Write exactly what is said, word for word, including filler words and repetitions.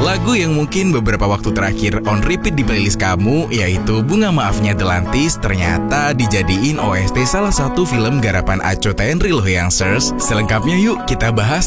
Lagu yang mungkin beberapa waktu terakhir on repeat di playlist kamu, yaitu Bunga Maafnya Delantis, ternyata dijadiin O S T salah satu film garapan Aco Tenri loh youngsters. Selengkapnya yuk kita bahas